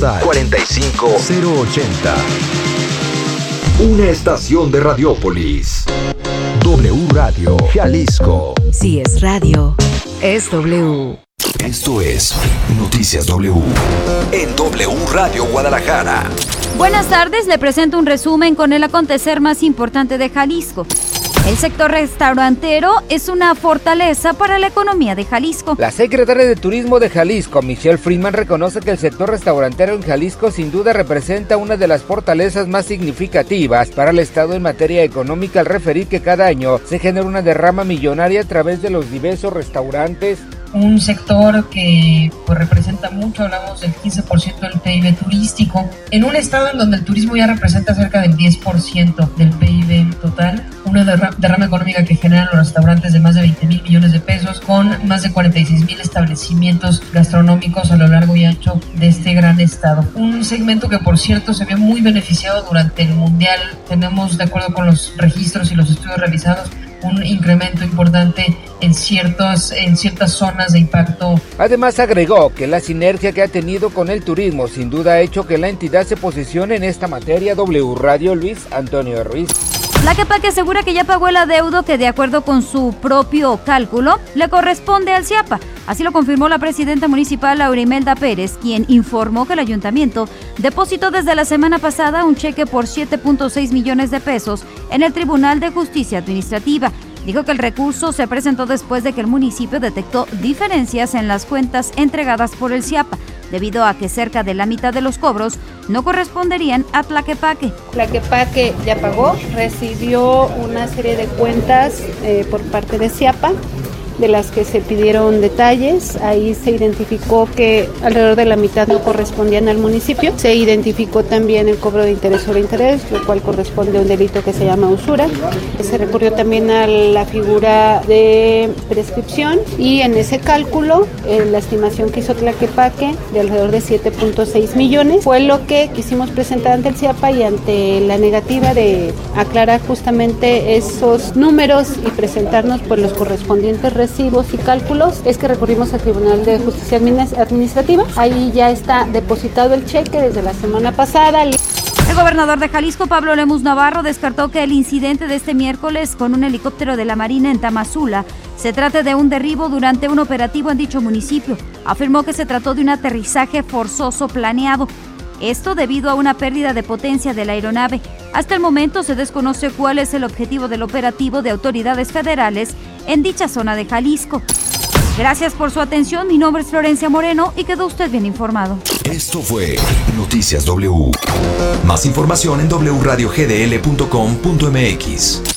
postal 45080. Una estación de Radiópolis. W Radio, Jalisco. Si es radio, es W. Esto es Noticias W. En W Radio Guadalajara. Buenas tardes, le presento un resumen con el acontecer más importante de Jalisco. El sector restaurantero es una fortaleza para la economía de Jalisco. La secretaria de Turismo de Jalisco, Michelle Freeman, reconoce que el sector restaurantero en Jalisco sin duda representa una de las fortalezas más significativas para el Estado en materia económica, al referir que cada año se genera una derrama millonaria a través de los diversos restaurantes. Un sector que pues representa mucho, hablamos del 15% del PIB turístico, en un estado en donde el turismo ya representa cerca del 10% del PIB total, una derrama económica que generan los restaurantes de más de 20,000 millones de pesos, con más de 46,000 establecimientos gastronómicos a lo largo y ancho de este gran estado. Un segmento que, por cierto, se vio muy beneficiado durante el Mundial. Tenemos, de acuerdo con los registros y los estudios realizados, un incremento importante en ciertas zonas de impacto. Además, agregó que la sinergia que ha tenido con el turismo sin duda ha hecho que la entidad se posicione en esta materia. W Radio, Luis Antonio Ruiz. Tlaquepaque asegura que ya pagó el adeudo que, de acuerdo con su propio cálculo, le corresponde al CIAPA. Así lo confirmó la presidenta municipal Aurimelda Pérez, quien informó que el ayuntamiento depositó desde la semana pasada un cheque por 7.6 millones de pesos en el Tribunal de Justicia Administrativa. Dijo que el recurso se presentó después de que el municipio detectó diferencias en las cuentas entregadas por el CIAPA, debido a que cerca de la mitad de los cobros no corresponderían a Tlaquepaque. Tlaquepaque ya pagó, recibió una serie de cuentas por parte de CIAPA, de las que se pidieron detalles. Ahí se identificó que alrededor de la mitad no correspondían al municipio. Se identificó también el cobro de interés sobre interés, lo cual corresponde a un delito que se llama usura. Se recurrió también a la figura de prescripción, y en ese cálculo la estimación que hizo Tlaquepaque de alrededor de 7.6 millones fue lo que quisimos presentar ante el CIAPA, y ante la negativa de aclarar justamente esos números y presentarnos pues los correspondientes recibos y cálculos, es que recurrimos al Tribunal de Justicia Administrativa. Ahí ya está depositado el cheque desde la semana pasada. El gobernador de Jalisco, Pablo Lemus Navarro, descartó que el incidente de este miércoles con un helicóptero de la Marina en Tamazula se trate de un derribo durante un operativo en dicho municipio. Afirmó que se trató de un aterrizaje forzoso planeado. Esto debido a una pérdida de potencia de la aeronave. Hasta el momento se desconoce cuál es el objetivo del operativo de autoridades federales en dicha zona de Jalisco. Gracias por su atención. Mi nombre es Florencia Moreno y quedó usted bien informado. Esto fue Noticias W. Más información en wradiogdl.com.mx.